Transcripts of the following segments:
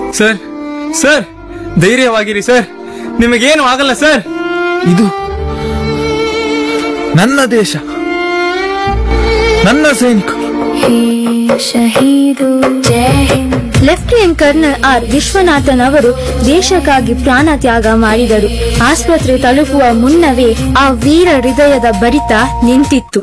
Sir sir ಧೈರ್ಯವಾಗಿರಿ sir, ನಿಮಗೇನು ಆಗಲ್ಲ sir. ಇದು ನನ್ನ ದೇಶ, ನನ್ನ ಸೈನಿಕರು. ಲೆಫ್ಟಿನೆಂಟ್ ಕರ್ನಲ್ ಆರ್ ವಿಶ್ವನಾಥನ್ ಅವರು ದೇಶಕ್ಕಾಗಿ ಪ್ರಾಣ ತ್ಯಾಗ ಮಾಡಿದರು. ಆಸ್ಪತ್ರೆ ತಲುಪುವ ಮುನ್ನವೇ ಆ ವೀರ ಹೃದಯದ ಬಡಿತ ನಿಂತಿತ್ತು.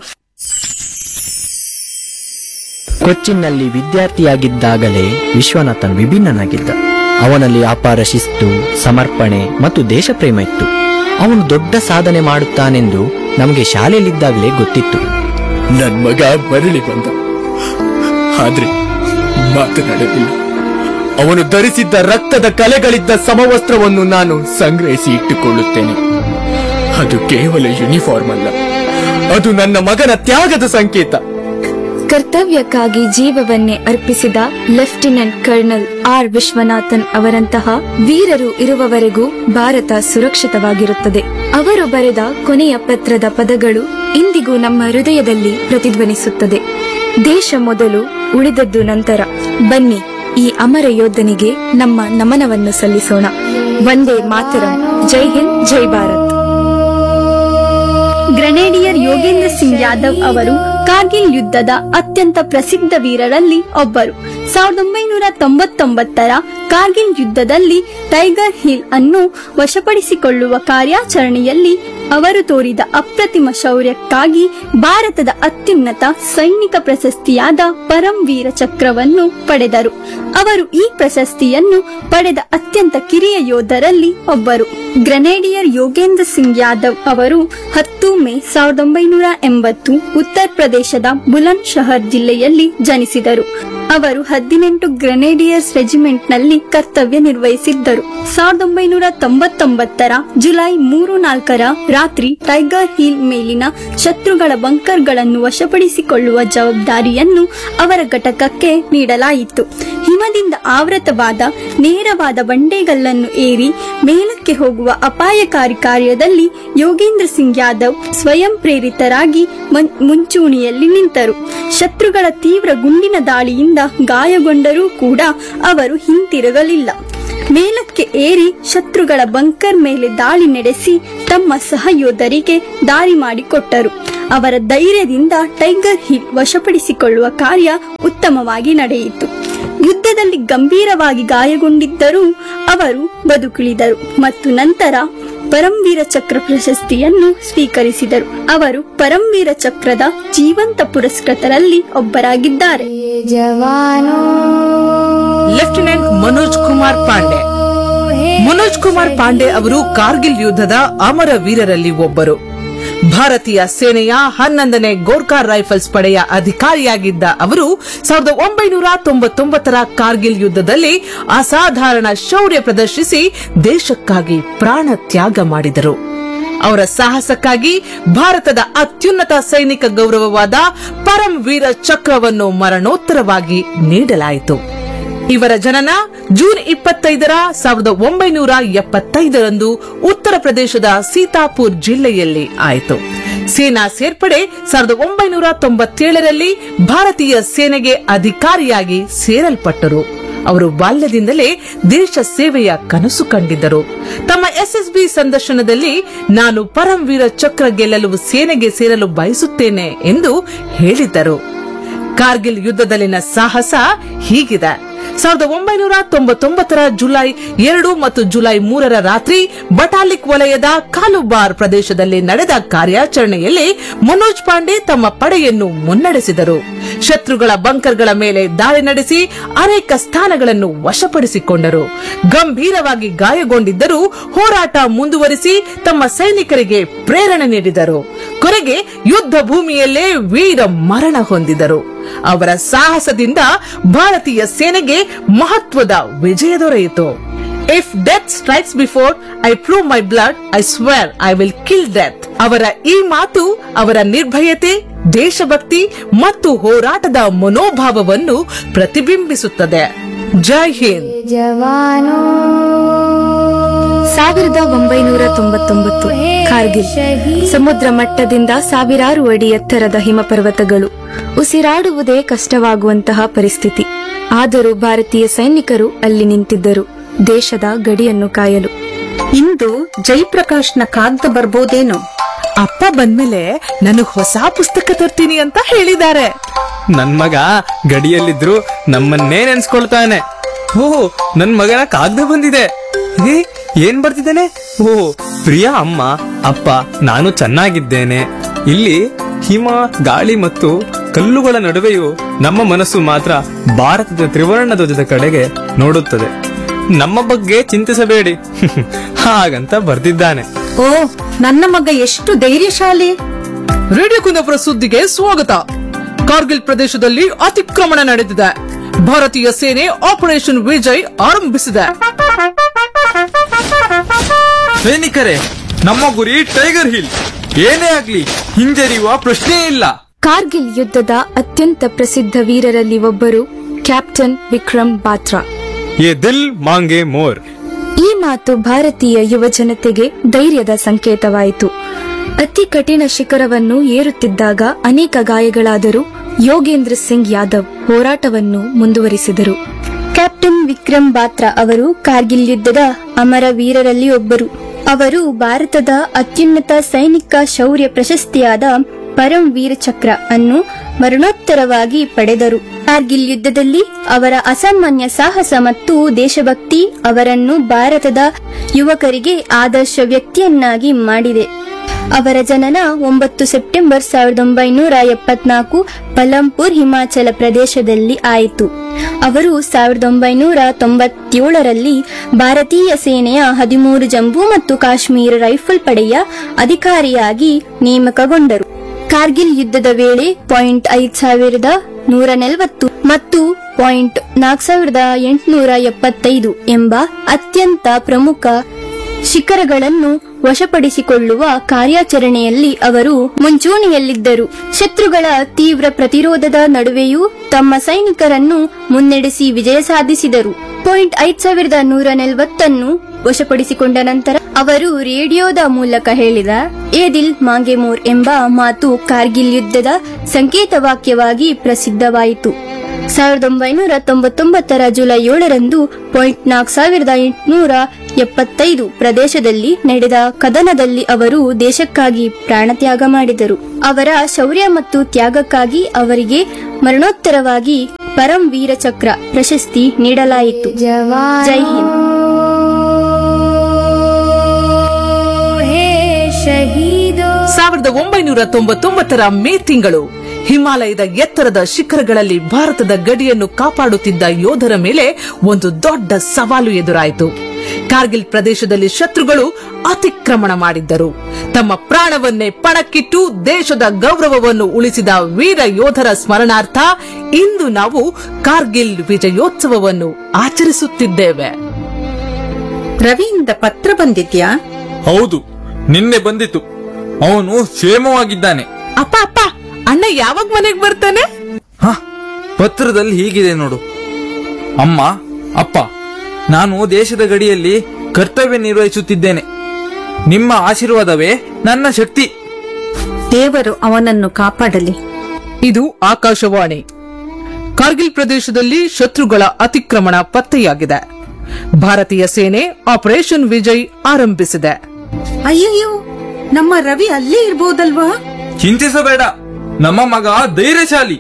ಕೊಚ್ಚಿನ್ನಲ್ಲಿ ವಿದ್ಯಾರ್ಥಿಯಾಗಿದ್ದಾಗಲೇ ವಿಶ್ವನಾಥನ್ ವಿಭಿನ್ನನಾಗಿದ್ದ. ಅವನಲ್ಲಿ ಅಪಾರ ಶಿಸ್ತು, ಸಮರ್ಪಣೆ ಮತ್ತು ದೇಶಪ್ರೇಮ ಇತ್ತು. ಅವನು ದೊಡ್ಡ ಸಾಧನೆ ಮಾಡುತ್ತಾನೆಂದು ನಮಗೆ ಶಾಲೆಯಲ್ಲಿದ್ದಾಗಲೇ ಗೊತ್ತಿತ್ತು. ನನ್ ಮಗ ಮರಳಿ ಬಂದ, ಆದ್ರೆ ಮಾತನಾಡಲಿಲ್ಲ. ಅವನು ಧರಿಸಿದ್ದ ರಕ್ತದ ಕಲೆಗಳಿದ್ದ ಸಮವಸ್ತ್ರವನ್ನು ನಾನು ಸಂಗ್ರಹಿಸಿ ಇಟ್ಟುಕೊಳ್ಳುತ್ತೇನೆ. ಅದು ಕೇವಲ ಯೂನಿಫಾರ್ಮ್ ಅಲ್ಲ, ಅದು ನನ್ನ ಮಗನ ತ್ಯಾಗದ ಸಂಕೇತ. ಕರ್ತವ್ಯಕ್ಕಾಗಿ ಜೀವವನ್ನೇ ಅರ್ಪಿಸಿದ ಲೆಫ್ಟಿನೆಂಟ್ ಕರ್ನಲ್ ಆರ್ ವಿಶ್ವನಾಥನ್ ಅವರಂತಹ ವೀರರು ಇರುವವರೆಗೂ ಭಾರತ ಸುರಕ್ಷಿತವಾಗಿರುತ್ತದೆ. ಅವರು ಬರೆದ ಕೊನೆಯ ಪತ್ರದ ಪದಗಳು ಇಂದಿಗೂ ನಮ್ಮ ಹೃದಯದಲ್ಲಿ ಪ್ರತಿಧ್ವನಿಸುತ್ತದೆ. ದೇಶ ಮೊದಲು, ಉಳಿದದ್ದು ನಂತರ. ಬನ್ನಿ, ಈ ಅಮರ ಯೋಧನಿಗೆ ನಮ್ಮ ನಮನವನ್ನು ಸಲ್ಲಿಸೋಣ. ವಂದೇ ಮಾತರಂ. ಜೈ ಹಿಂದ್, ಜೈ ಭಾರತ್. ಗ್ರೆನೇಡಿಯರ್ ಯೋಗೇಂದ್ರ ಸಿಂಗ್ ಯಾದವ್ ಅವರು ಕಾರ್ಗಿಲ್ ಯುದ್ಧದ ಅತ್ಯಂತ ಪ್ರಸಿದ್ಧ ವೀರರಲ್ಲಿ ಒಬ್ಬರು. 1999ರ ಕಾರ್ಗಿಲ್ ಯುದ್ಧದಲ್ಲಿ ಟೈಗರ್ ಹಿಲ್ ಅನ್ನು ವಶಪಡಿಸಿಕೊಳ್ಳುವ ಕಾರ್ಯಾಚರಣೆಯಲ್ಲಿ ಅವರು ತೋರಿದ ಅಪ್ರತಿಮ ಶೌರ್ಯಕ್ಕಾಗಿ ಭಾರತದ ಅತ್ಯುನ್ನತ ಸೈನಿಕ ಪ್ರಶಸ್ತಿಯಾದ ಪರಂ ವೀರ ಚಕ್ರವನ್ನು ಪಡೆದರು. ಅವರು ಈ ಪ್ರಶಸ್ತಿಯನ್ನು ಪಡೆದ ಅತ್ಯಂತ ಕಿರಿಯ ಯೋಧರಲ್ಲಿ ಒಬ್ಬರು. ಗ್ರೆನೇಡಿಯರ್ ಯೋಗೇಂದ್ರ ಸಿಂಗ್ ಯಾದವ್ ಅವರು 10 ಮೇ 1980 ಉತ್ತರ ಪ್ರದೇಶದ ಬುಲಂದ್ ಶಹರ್ ಜಿಲ್ಲೆಯಲ್ಲಿ ಜನಿಸಿದರು. ಅವರು 18 ಗ್ರೆನೇಡಿಯರ್ಸ್ ರೆಜಿಮೆಂಟ್ನಲ್ಲಿ ಕರ್ತವ್ಯ ನಿರ್ವಹಿಸಿದ್ದರು. 1999ರ ಜುಲೈ 3-4ರ ರಾತ್ರಿ ಟೈಗರ್ ಹಿಲ್ ಮೇಲಿನ ಶತ್ರುಗಳ ಬಂಕರ್ಗಳನ್ನು ವಶಪಡಿಸಿಕೊಳ್ಳುವ ಜವಾಬ್ದಾರಿಯನ್ನು ಅವರ ಘಟಕಕ್ಕೆ ನೀಡಲಾಯಿತು. ಹಿಮದಿಂದ ಆವೃತವಾದ ನೇರವಾದ ಬಂಡೆಗಲ್ಲನ್ನು ಏರಿ ಮೇಲಕ್ಕೆ ಹೋಗುವ ಅಪಾಯಕಾರಿ ಕಾರ್ಯದಲ್ಲಿ ಯೋಗೇಂದ್ರ ಸಿಂಗ್ ಯಾದವ್ ಸ್ವಯಂ ಪ್ರೇರಿತರಾಗಿ ಮುಂಚೂಣಿಯಲ್ಲಿ ನಿಂತರು. ಶತ್ರುಗಳ ತೀವ್ರ ಗುಂಡಿನ ದಾಳಿಯಿಂದ ಗಾಯಗೊಂಡರೂ ಕೂಡ ಅವರು ಹಿಂತಿರುಗಲಿಲ್ಲ. ಮೇಲಕ್ಕೆ ಏರಿ ಶತ್ರುಗಳ ಬಂಕರ್ ಮೇಲೆ ದಾಳಿ ನಡೆಸಿ ತಮ್ಮ ಸಹಯೋಧರಿಗೆ ದಾರಿ ಮಾಡಿಕೊಟ್ಟರು. ಅವರ ಧೈರ್ಯದಿಂದ ಟೈಗರ್ ಹಿಲ್ ವಶಪಡಿಸಿಕೊಳ್ಳುವ ಕಾರ್ಯ ಉತ್ತಮವಾಗಿ ನಡೆಯಿತು. ಯುದ್ಧದಲ್ಲಿ ಗಂಭೀರವಾಗಿ ಗಾಯಗೊಂಡಿದ್ದರೂ ಅವರು ಬದುಕುಳಿದರು ಮತ್ತು ನಂತರ ಪರಮವೀರ ಚಕ್ರ ಪ್ರಶಸ್ತಿಯನ್ನು ಸ್ವೀಕರಿಸಿದರು. ಅವರು ಪರಮವೀರ ಚಕ್ರದ ಜೀವಂತ ಪುರಸ್ಕೃತರಲ್ಲಿ ಒಬ್ಬರಾಗಿದ್ದಾರೆ. ಲೆಫ್ಟಿನೆಂಟ್ ಮನೋಜ್ ಕುಮಾರ್ ಪಾಂಡೆ. ಮನೋಜ್ ಕುಮಾರ್ ಪಾಂಡೆ ಅವರು ಕಾರ್ಗಿಲ್ ಯುದ್ಧದ ಅಮರ ವೀರರಲ್ಲಿ ಒಬ್ಬರು. ಭಾರತೀಯ ಸೇನೆಯ 11ನೇ ಗೋರ್ಖಾ ರೈಫಲ್ಸ್ ಪಡೆಯ ಅಧಿಕಾರಿಯಾಗಿದ್ದ ಅವರು 1999ರ ಕಾರ್ಗಿಲ್ ಯುದ್ಧದಲ್ಲಿ ಅಸಾಧಾರಣ ಶೌರ್ಯ ಪ್ರದರ್ಶಿಸಿ ದೇಶಕ್ಕಾಗಿ ಪ್ರಾಣ ತ್ಯಾಗ ಮಾಡಿದರು. ಅವರ ಸಾಹಸಕ್ಕಾಗಿ ಭಾರತದ ಅತ್ಯುನ್ನತ ಸೈನಿಕ ಗೌರವವಾದ ಪರಂ ವೀರ ಚಕ್ರವನ್ನು ಮರಣೋತ್ತರವಾಗಿ ನೀಡಲಾಯಿತು. ಇವರ ಜನನ ಜೂನ್ 25ರ 1975ರಂದು ಉತ್ತರ ಪ್ರದೇಶದ ಸೀತಾಪುರ್ ಜಿಲ್ಲೆಯಲ್ಲಿ ಆಯಿತು. ಸೇನಾ ಸೇರ್ಪಡೆ 1997ರಲ್ಲಿ ಭಾರತೀಯ ಸೇನೆಗೆ ಅಧಿಕಾರಿಯಾಗಿ ಸೇರಲ್ಪಟ್ಟರು. ಅವರು ಬಾಲ್ಯದಿಂದಲೇ ದೇಶ ಸೇವೆಯ ಕನಸು ಕಂಡಿದ್ದರು. ತಮ್ಮ ಎಸ್ಎಸ್ಬಿ ಸಂದರ್ಶನದಲ್ಲಿ ನಾನು ಪರಮವೀರ ಚಕ್ರ ಗೆಲ್ಲಲು ಸೇನೆಗೆ ಸೇರಲು ಬಯಸುತ್ತೇನೆ ಎಂದು ಹೇಳಿದ್ದರು. ಕಾರ್ಗಿಲ್ ಯುದ್ಧದಲ್ಲಿನ ಸಾಹಸ ಹೀಗಿದೆ. 1999ರ ಜುಲೈ 2 ಮತ್ತು ಜುಲೈ 3ರ ರಾತ್ರಿ ಬಟಾಲಿಕ್ ವಲಯದ ಕಾಲುಬಾರ್ ಪ್ರದೇಶದಲ್ಲಿ ನಡೆದ ಕಾರ್ಯಾಚರಣೆಯಲ್ಲಿ ಮನೋಜ್ ಪಾಂಡೆ ತಮ್ಮ ಪಡೆಯನ್ನು ಮುನ್ನಡೆಸಿದರು. ಶತ್ರುಗಳ ಬಂಕರ್ಗಳ ಮೇಲೆ ದಾಳಿ ನಡೆಸಿ ಅನೇಕ ಸ್ಥಾನಗಳನ್ನು ವಶಪಡಿಸಿಕೊಂಡರು. ಗಂಭೀರವಾಗಿ ಗಾಯಗೊಂಡಿದ್ದರೂ ಹೋರಾಟ ಮುಂದುವರಿಸಿ ತಮ್ಮ ಸೈನಿಕರಿಗೆ ಪ್ರೇರಣೆ ನೀಡಿದರು. ಕೊನೆಗೆ ಯುದ್ಧ ಭೂಮಿಯಲ್ಲೇ ವೀರ ಮರಣ ಹೊಂದಿದರು. ಅವರ ಸಾಹಸದಿಂದ ಭಾರತೀಯ ಸೇನೆಗೆ ಮಹತ್ವದ ವಿಜಯ ದೊರೆಯಿತು. If death strikes before I prove my blood, I square I will kill death. ಅವರ ಈ ಮಾತು ಅವರ ನಿರ್ಭಯತೆ, ದೇಶಭಕ್ತಿ ಮತ್ತು ಹೋರಾಟದ ಮನೋಭಾವವನ್ನು ಪ್ರತಿಬಿಂಬಿಸುತ್ತದೆ. ಜೈ ಹಿಂದ್. 1999 ಕಾರ್ಗಿಲ್. ಸಮುದ್ರ ಮಟ್ಟದಿಂದ ಸಾವಿರಾರು ಅಡಿ ಎತ್ತರದ ಹಿಮಪರ್ವತಗಳು. ಉಸಿರಾಡುವುದೇ ಕಷ್ಟವಾಗುವಂತಹ ಪರಿಸ್ಥಿತಿ. ಆದರೂ ಭಾರತೀಯ ಸೈನಿಕರು ಅಲ್ಲಿ ನಿಂತಿದ್ದರು, ದೇಶದ ಗಡಿಯನ್ನು ಕಾಯಲು. ಇಂದು ಜಯಪ್ರಕಾಶ್ನ ಕಾಗ್ದ ಬರ್ಬೋದೇನೋ? ಅಪ್ಪ ಬಂದ್ಮೇಲೆ ನನಗ್ ಹೊಸ ಪುಸ್ತಕ ತರ್ತೀನಿ ಅಂತ ಹೇಳಿದ್ದಾರೆ. ನನ್ ಮಗ ಗಡಿಯಲ್ಲಿದ್ರು ನಮ್ಮನ್ನೇ ನೆನ್ಸ್ಕೊಳ್ತಾನೆ. ಓಹ್, ನನ್ ಮಗನ ಕಾಗ್ದ ಬಂದಿದೆ. ಏನ್ ಬರ್ತಿದ್ದಾನೆ? ಓಹ್, ಪ್ರಿಯ ಅಮ್ಮ ಅಪ್ಪ, ನಾನು ಚೆನ್ನಾಗಿದ್ದೇನೆ. ಇಲ್ಲಿ ಹಿಮ, ಗಾಳಿ ಮತ್ತು ಕಲ್ಲುಗಳ ನಡುವೆಯೂ ನಮ್ಮ ಮನಸ್ಸು ಮಾತ್ರ ಭಾರತದ ತ್ರಿವರ್ಣ ಧ್ವಜದ ಕಡೆಗೆ ನೋಡುತ್ತದೆ. ನಮ್ಮ ಬಗ್ಗೆ ಚಿಂತಿಸಬೇಡಿ ಹಾಗಂತ ಬರ್ತಿದ್ದಾನೆ. ಓ, ನನ್ನ ಮಗ ಎಷ್ಟು ಧೈರ್ಯಶಾಲಿ! ರೇಡಿಯೋ ಕುಂದಾಪುರ ಸುದ್ದಿಗೆ ಸ್ವಾಗತ. ಕಾರ್ಗಿಲ್ ಪ್ರದೇಶದಲ್ಲಿ ಅತಿಕ್ರಮಣ ನಡೆದಿದೆ. ಭಾರತೀಯ ಸೇನೆ ಆಪರೇಷನ್ ವಿಜಯ್ ಆರಂಭಿಸಿದೆ. ಸೈನಿಕರೇ, ನಮ್ಮ ಗುರಿ ಟೈಗರ್ ಹಿಲ್. ಏನೇ ಆಗ್ಲಿ ಹಿಂಜರಿಯುವ ಪ್ರಶ್ನೆ ಇಲ್ಲ. ಕಾರ್ಗಿಲ್ ಯುದ್ಧದ ಅತ್ಯಂತ ಪ್ರಸಿದ್ಧ ವೀರರಲ್ಲಿ ಒಬ್ಬರು ಕ್ಯಾಪ್ಟನ್ ವಿಕ್ರಮ್ ಬಾತ್ರಾ. ಯೇ ದಿಲ್ ಮಾಂಗೆ ಮೋರ್. ಈ ಮಾತು ಭಾರತೀಯ ಯುವ ಜನತೆಗೆ ಧೈರ್ಯದ ಸಂಕೇತವಾಯಿತು. ಅತಿ ಕಠಿಣ ಶಿಖರವನ್ನು ಏರುತ್ತಿದ್ದಾಗ ಅನೇಕ ಗಾಯಗಳಾದರೂ ಯೋಗೇಂದ್ರ ಸಿಂಗ್ ಯಾದವ್ ಹೋರಾಟವನ್ನು ಮುಂದುವರಿಸಿದರು. ಕ್ಯಾಪ್ಟನ್ ವಿಕ್ರಮ್ ಬಾತ್ರಾ ಅವರು ಕಾರ್ಗಿಲ್ ಯುದ್ಧದ ಅಮರ ವೀರರಲ್ಲಿ ಒಬ್ಬರು. ಅವರು ಭಾರತದ ಅತ್ಯುನ್ನತ ಸೈನಿಕ ಶೌರ್ಯ ಪ್ರಶಸ್ತಿಯಾದ ಪರಂ ವೀರ ಚಕ್ರ ಅನ್ನು ಮರಣೋತ್ತರವಾಗಿ ಪಡೆದರು. ಕಾರ್ಗಿಲ್ ಯುದ್ಧದಲ್ಲಿ ಅವರ ಅಸಾಮಾನ್ಯ ಸಾಹಸ ಮತ್ತು ದೇಶಭಕ್ತಿ ಅವರನ್ನು ಭಾರತದ ಯುವಕರಿಗೆ ಆದರ್ಶ ವ್ಯಕ್ತಿಯನ್ನಾಗಿ ಮಾಡಿದೆ. ಅವರ ಜನನ 9 ಸೆಪ್ಟೆಂಬರ್ 1974 ಪಲಂಪುರ್, ಹಿಮಾಚಲ ಪ್ರದೇಶದಲ್ಲಿ ಆಯಿತು. ಅವರು 1997ರಲ್ಲಿ ಭಾರತೀಯ ಸೇನೆಯ 13 ಜಮ್ಮು ಮತ್ತು ಕಾಶ್ಮೀರ ರೈಫಲ್ ಪಡೆಯ ಅಧಿಕಾರಿಯಾಗಿ ನೇಮಕಗೊಂಡರು. ಕಾರ್ಗಿಲ್ ಯುದ್ಧದ ವೇಳೆ .5140 ಮತ್ತು .4875 ಎಂಬ ಅತ್ಯಂತ ಪ್ರಮುಖ ಶಿಖರಗಳನ್ನು ವಶಪಡಿಸಿಕೊಳ್ಳುವ ಕಾರ್ಯಾಚರಣೆಯಲ್ಲಿ ಅವರು ಮುಂಚೂಣಿಯಲ್ಲಿದ್ದರು. ಶತ್ರುಗಳ ತೀವ್ರ ಪ್ರತಿರೋಧದ ನಡುವೆಯೂ ತಮ್ಮ ಸೈನಿಕರನ್ನು ಮುನ್ನಡೆಸಿ ವಿಜಯ ಸಾಧಿಸಿದರು. .5140 ವಶಪಡಿಸಿಕೊಂಡ ನಂತರ ಅವರು ರೇಡಿಯೋದ ಮೂಲಕ ಹೇಳಿದ "ಏ ದಿಲ್ ಮಾಂಗೆ ಮೋರ್" ಎಂಬ ಮಾತು ಕಾರ್ಗಿಲ್ ಯುದ್ಧದ ಸಂಕೇತವಾಕ್ಯವಾಗಿ ಪ್ರಸಿದ್ಧವಾಯಿತು. 1999ರ ಜುಲೈ 7ರಂದು .4875 ಪ್ರದೇಶದಲ್ಲಿ ನಡೆದ ಕದನದಲ್ಲಿ ಅವರು ದೇಶಕ್ಕಾಗಿ ಪ್ರಾಣತ್ಯಾಗ ಮಾಡಿದರು. ಅವರ ಶೌರ್ಯ ಮತ್ತು ತ್ಯಾಗಕ್ಕಾಗಿ ಅವರಿಗೆ ಮರಣೋತ್ತರವಾಗಿ ಪರಂ ವೀರ ಚಕ್ರ ಪ್ರಶಸ್ತಿ ನೀಡಲಾಯಿತು. ಜೈ ಹಿಂದ್. 1999ರ ಮೇ ತಿಂಗಳು ಹಿಮಾಲಯದ ಎತ್ತರದ ಶಿಖರಗಳಲ್ಲಿ ಭಾರತದ ಗಡಿಯನ್ನು ಕಾಪಾಡುತ್ತಿದ್ದ ಯೋಧರ ಮೇಲೆ ಒಂದು ದೊಡ್ಡ ಸವಾಲು ಎದುರಾಯಿತು. ಕಾರ್ಗಿಲ್ ಪ್ರದೇಶದಲ್ಲಿ ಶತ್ರುಗಳು ಅತಿಕ್ರಮಣ ಮಾಡಿದ್ದರು. ತಮ್ಮ ಪ್ರಾಣವನ್ನೇ ಪಣಕ್ಕಿಟ್ಟು ದೇಶದ ಗೌರವವನ್ನು ಉಳಿಸಿದ ವೀರ ಯೋಧರ ಸ್ಮರಣಾರ್ಥ ಇಂದು ನಾವು ಕಾರ್ಗಿಲ್ ವಿಜಯೋತ್ಸವವನ್ನು ಆಚರಿಸುತ್ತಿದ್ದೇವೆ. ರವಿಯಿಂದ ಪತ್ರ ಬಂದಿದ್ಯಾ? ಹೌದು, ನಿನ್ನೆ ಬಂದಿತ್ತು. ಅವನು ಕ್ಷೇಮವಾಗಿದ್ದಾನೆ. ಅಪ್ಪ ಅಪ್ಪ, ಅಣ್ಣ ಯಾವಾಗ ಮನೆಗೆ ಬರ್ತಾನೆ? ಪತ್ರದಲ್ಲಿ ಹೀಗಿದೆ ನೋಡು. ಅಮ್ಮ, ಅಪ್ಪ, ನಾನು ದೇಶದ ಗಡಿಯಲ್ಲಿ ಕರ್ತವ್ಯ ನಿರ್ವಹಿಸುತ್ತಿದ್ದೇನೆ. ನಿಮ್ಮ ಆಶೀರ್ವಾದವೇ ನನ್ನ ಶಕ್ತಿ. ದೇವರು ಅವನನ್ನು ಕಾಪಾಡಲಿ. ಇದು ಆಕಾಶವಾಣಿ. ಕಾರ್ಗಿಲ್ ಪ್ರದೇಶದಲ್ಲಿ ಶತ್ರುಗಳ ಅತಿಕ್ರಮಣ ಪತ್ತೆಯಾಗಿದೆ. ಭಾರತೀಯ ಸೇನೆ ಆಪರೇಷನ್ ವಿಜಯ್ ಆರಂಭಿಸಿದೆ. ಅಯ್ಯಯ್ಯೋ, ನಮ್ಮ ರವಿ ಅಲ್ಲೇ ಇರ್ಬೋದಲ್ವಾ? ಚಿಂತಿಸಬೇಡ, ನಮ್ಮ ಮಗ ಧೈರ್ಯಶಾಲಿ.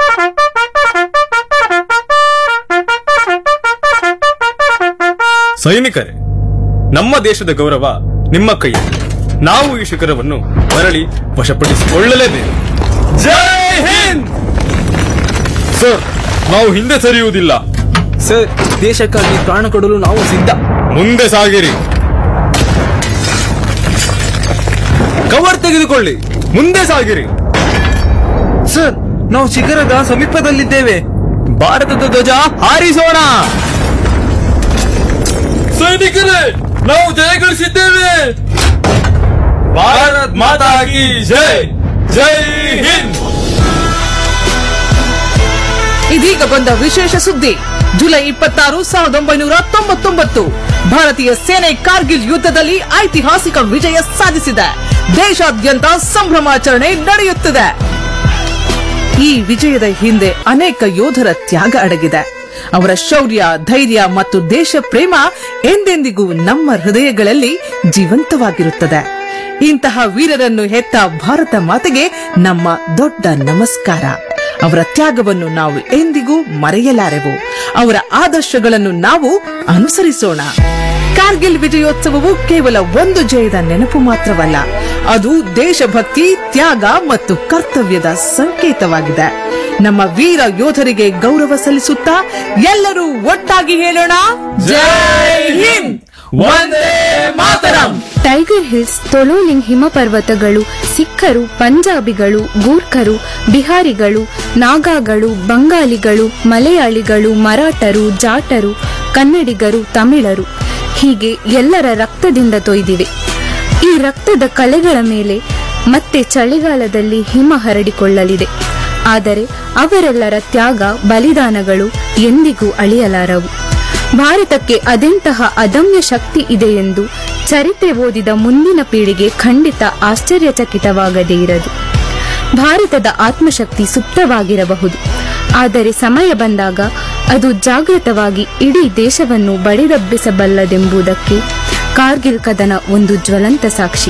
ಸೈನಿಕರೇ, ನಮ್ಮ ದೇಶದ ಗೌರವ ನಿಮ್ಮ ಕೈ. ನಾವು ಈ ಶಿಖರವನ್ನು ಮರಳಿ ವಶಪಡಿಸಿಕೊಳ್ಳಲೇಬೇಕು. ಜೈ ಹಿಂದ್. ಸರ್, ನಾವು ಹಿಂದೆ ಸರಿಯುವುದಿಲ್ಲ. ಸರ್, ದೇಶಕ್ಕಾಗಿ ಪ್ರಾಣ ಕೊಡಲು ನಾವು ಸಿದ್ಧ. ಮುಂದೆ ಸಾಗಿರಿ. ಕವರ್ ತೆಗೆದುಕೊಳ್ಳಿ. ಮುಂದೆ ಸಾಗಿರಿ. ಸರ್, ನಾವು ಶಿಖರದ ಸಮೀಪದಲ್ಲಿದ್ದೇವೆ. ಭಾರತದ ಧ್ವಜ ಹಾರಿಸೋಣ. ಸೈನಿಕರೇ, ನಾವು ಜಯಗಳಿಸಿದ್ದೇವೆ. ಭಾರತ್ ಮಾತಾ ಕಿ ಜೈ. ಜೈ ಹಿಂದ್. ಇದೀಗ ಬಂದ ವಿಶೇಷ ಸುದ್ದಿ. ಜುಲೈ 26, 1999 ಭಾರತೀಯ ಸೇನೆ ಕಾರ್ಗಿಲ್ ಯುದ್ಧದಲ್ಲಿ ಐತಿಹಾಸಿಕ ವಿಜಯ ಸಾಧಿಸಿದೆ. ದೇಶಾದ್ಯಂತ ಸಂಭ್ರಮಾಚರಣೆ ನಡೆಯುತ್ತಿದೆ. ಈ ವಿಜಯದ ಹಿಂದೆ ಅನೇಕ ಯೋಧರ ತ್ಯಾಗ ಅಡಗಿದೆ. ಅವರ ಶೌರ್ಯ, ಧೈರ್ಯ ಮತ್ತು ದೇಶ ಪ್ರೇಮ ಎಂದೆಂದಿಗೂ ನಮ್ಮ ಹೃದಯಗಳಲ್ಲಿ ಜೀವಂತವಾಗಿರುತ್ತದೆ. ಇಂತಹ ವೀರರನ್ನು ಹೆತ್ತ ಭಾರತ ಮಾತೆಗೆ ನಮ್ಮ ದೊಡ್ಡ ನಮಸ್ಕಾರ. ಅವರ ತ್ಯಾಗವನ್ನು ನಾವು ಎಂದಿಗೂ ಮರೆಯಲಾರೆವು. ಅವರ ಆದರ್ಶಗಳನ್ನು ನಾವು ಅನುಸರಿಸೋಣ. ಕಾರ್ಗಿಲ್ ವಿಜಯೋತ್ಸವವು ಕೇವಲ ಒಂದು ಜಯದ ನೆನಪು ಮಾತ್ರವಲ್ಲ, ಅದು ದೇಶಭಕ್ತಿ, ತ್ಯಾಗ ಮತ್ತು ಕರ್ತವ್ಯದ ಸಂಕೇತವಾಗಿದೆ. ನಮ್ಮ ವೀರ ಯೋಧರಿಗೆ ಗೌರವ ಸಲ್ಲಿಸುತ್ತಾ ಎಲ್ಲರೂ ಒಟ್ಟಾಗಿ ಹೇಳೋಣ, ಜೈ ಹಿಂದ್, ವಂದೇ ಮಾತರಂ. ಟೈಗರ್ ಹಿಲ್ಸ್, ತೊಲೋಲಿಂಗ್ ಹಿಮಪರ್ವತಗಳು ಸಿಖ್ಖರು, ಪಂಜಾಬಿಗಳು, ಗೂರ್ಖರು, ಬಿಹಾರಿಗಳು, ನಾಗಾಗಳು, ಬಂಗಾಲಿಗಳು, ಮಲಯಾಳಿಗಳು, ಮರಾಠರು, ಜಾಟರು, ಕನ್ನಡಿಗರು, ತಮಿಳರು ಹೀಗೆ ಎಲ್ಲರ ರಕ್ತದಿಂದ ತೊಯ್ದಿವೆ. ಈ ರಕ್ತದ ಕಲೆಗಳ ಮೇಲೆ ಮತ್ತೆ ಚಳಿಗಾಲದಲ್ಲಿ ಹಿಮ ಹರಡಿಕೊಳ್ಳಲಿದೆ. ಆದರೆ ಅವರೆಲ್ಲರ ತ್ಯಾಗ, ಬಲಿದಾನಗಳು ಎಂದಿಗೂ ಅಳಿಯಲಾರವು. ಭಾರತಕ್ಕೆ ಅದೆಂತಹ ಅದಮ್ಯ ಶಕ್ತಿ ಇದೆ ಎಂದು ಚರಿತ್ರೆ ಓದಿದ ಮುಂದಿನ ಪೀಳಿಗೆ ಖಂಡಿತ ಆಶ್ಚರ್ಯಚಕಿತವಾಗದೇ ಇರದು. ಭಾರತದ ಆತ್ಮಶಕ್ತಿ ಸುಪ್ತವಾಗಿರಬಹುದು, ಆದರೆ ಸಮಯ ಬಂದಾಗ ಅದು ಜಾಗೃತವಾಗಿ ಇಡೀ ದೇಶವನ್ನು ಬಡಿದೆಬ್ಬಿಸಬಲ್ಲದೆಂಬುದಕ್ಕೆ ಕಾರ್ಗಿಲ್ ಕದನ ಒಂದು ಜ್ವಲಂತ ಸಾಕ್ಷಿ.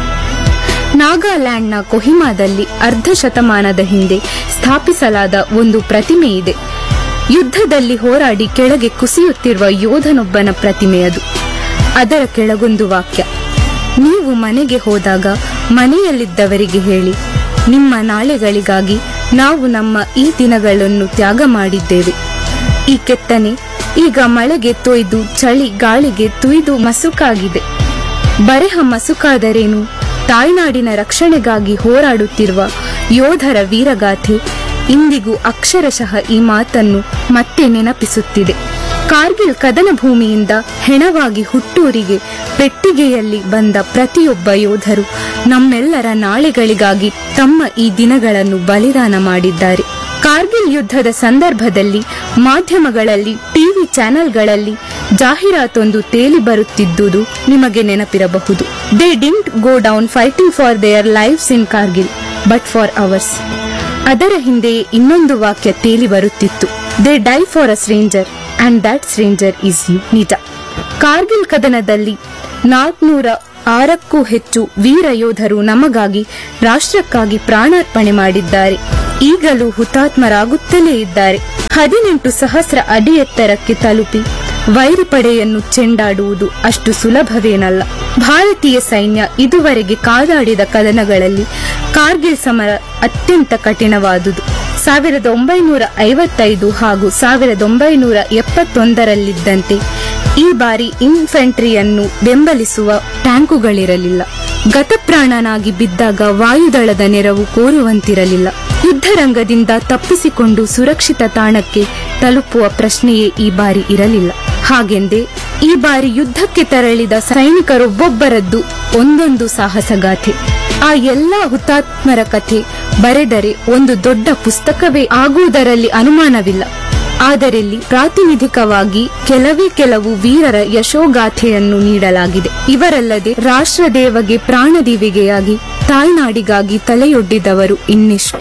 ನಾಗಾಲ್ಯಾಂಡ್ನ ಕೊಹಿಮಾದಲ್ಲಿ ಅರ್ಧ ಶತಮಾನದ ಹಿಂದೆ ಸ್ಥಾಪಿಸಲಾದ ಒಂದು ಪ್ರತಿಮೆ ಇದೆ. ಯುದ್ಧದಲ್ಲಿ ಹೋರಾಡಿ ಕೆಳಗೆ ಕುಸಿಯುತ್ತಿರುವ ಯೋಧನೊಬ್ಬನ ಪ್ರತಿಮೆಯದು. ಅದರ ಕೆಳಗೊಂದು ವಾಕ್ಯ: ನೀವು ಮನೆಗೆ ಹೋದಾಗ ಮನೆಯಲ್ಲಿದ್ದವರಿಗೆ ಹೇಳಿ, ನಿಮ್ಮ ನಾಳೆಗಳಿಗಾಗಿ ನಾವು ನಮ್ಮ ಈ ದಿನಗಳನ್ನು ತ್ಯಾಗ ಮಾಡಿದ್ದೇವೆ. ಈ ಕೆತ್ತನೆ ಈಗ ಮಳೆಗೆ ತೊಯ್ದು ಚಳಿ ಗಾಳಿಗೆ ತುಯ್ದು ಮಸುಕಾಗಿದೆ. ಬರೆಹ ಮಸುಕಾದರೇನು, ತಾಯ್ನಾಡಿನ ರಕ್ಷಣೆಗಾಗಿ ಹೋರಾಡುತ್ತಿರುವ ಯೋಧರ ವೀರಗಾಥೆ ಇಂದಿಗೂ ಅಕ್ಷರಶಃ ಈ ಮಾತನ್ನು ಮತ್ತೆ ನೆನಪಿಸುತ್ತಿದೆ. ಕಾರ್ಗಿಲ್ ಕದನ ಭೂಮಿಯಿಂದ ಹೆಣವಾಗಿ ಹುಟ್ಟೂರಿಗೆ ಪೆಟ್ಟಿಗೆಯಲ್ಲಿ ಬಂದ ಪ್ರತಿಯೊಬ್ಬ ಯೋಧರು ನಮ್ಮೆಲ್ಲರ ನಾಳೆಗಳಿಗಾಗಿ ತಮ್ಮ ಈ ದಿನಗಳನ್ನು ಬಲಿದಾನ ಮಾಡಿದ್ದಾರೆ. ಕಾರ್ಗಿಲ್ ಯುದ್ಧದ ಸಂದರ್ಭದಲ್ಲಿ ಮಾಧ್ಯಮಗಳಲ್ಲಿ, ಟಿವಿ ಚಾನೆಲ್ಗಳಲ್ಲಿ ಜಾಹೀರಾತೊಂದು ತೇಲಿ ಬರುತ್ತಿದ್ದುದು ನಿಮಗೆ ನೆನಪಿರಬಹುದು. They didn't go down fighting for there lives in Kargil but for hours. ಅದರ ಹಿಂದೆಯೇ ಇನ್ನೊಂದು ವಾಕ್ಯ ತೇಲಿ ಬರುತ್ತಿತ್ತು: they dye for a stranger and that stranger is you. ನಿಜ, ಕಾರ್ಗಿಲ್ ಕದನದಲ್ಲಿ 406ಕ್ಕೂ ಹೆಚ್ಚು ವೀರ ಯೋಧರು ನಮಗಾಗಿ, ರಾಷ್ಟ್ರಕ್ಕಾಗಿ ಪ್ರಾಣಾರ್ಪಣೆ ಮಾಡಿದ್ದಾರೆ. ಈಗಲೂ ಹುತಾತ್ಮರಾಗುತ್ತಲೇ ಇದ್ದಾರೆ. 18,000 ಅಡಿ ಎತ್ತರಕ್ಕೆ ತಲುಪಿ ವೈರಿ ಪಡೆಯನ್ನು ಚೆಂಡಾಡುವುದು ಅಷ್ಟು ಸುಲಭವೇನಲ್ಲ. ಭಾರತೀಯ ಸೈನ್ಯ ಇದುವರೆಗೆ ಕಾದಾಡಿದ ಕದನಗಳಲ್ಲಿ ಕಾರ್ಗಿಲ್ ಸಮರ ಅತ್ಯಂತ ಕಠಿಣವಾದುದು. 1955 ಹಾಗೂ 1971ರಲ್ಲಿದ್ದಂತೆ ಈ ಬಾರಿ ಇನ್ಫೆಂಟ್ರಿಯನ್ನು ಬೆಂಬಲಿಸುವ ಟ್ಯಾಂಕುಗಳಿರಲಿಲ್ಲ. ಗತಪ್ರಾಣನಾಗಿ ಬಿದ್ದಾಗ ವಾಯುದಳದ ನೆರವು ಕೋರುವಂತಿರಲಿಲ್ಲ. ಯುದ್ಧರಂಗದಿಂದ ತಪ್ಪಿಸಿಕೊಂಡು ಸುರಕ್ಷಿತ ತಾಣಕ್ಕೆ ತಲುಪುವ ಪ್ರಶ್ನೆಯೇ ಈ ಬಾರಿ ಇರಲಿಲ್ಲ. ಹಾಗೆಂದೇ ಈ ಬಾರಿ ಯುದ್ಧಕ್ಕೆ ತೆರಳಿದ ಸೈನಿಕರೊಬ್ಬೊಬ್ಬರದ್ದು ಒಂದೊಂದು ಸಾಹಸಗಾಥೆ. ಆ ಎಲ್ಲಾ ಹುತಾತ್ಮರ ಕಥೆ ಬರೆದರೆ ಒಂದು ದೊಡ್ಡ ಪುಸ್ತಕವೇ ಆಗುವುದರಲ್ಲಿ ಅನುಮಾನವಿಲ್ಲ. ಆದರಲ್ಲಿ ಪ್ರಾತಿನಿಧಿಕವಾಗಿ ಕೆಲವು ವೀರರ ಯಶೋಗಾಥೆಯನ್ನು ನೀಡಲಾಗಿದೆ. ಇವರಲ್ಲದೆ ರಾಷ್ಟ್ರದೇವಗೆ ಪ್ರಾಣದೀವಿಗೆಯಾಗಿ ತಾಯ್ನಾಡಿಗಾಗಿ ತಲೆಯೊಡ್ಡಿದವರು ಇನ್ನೆಷ್ಟು.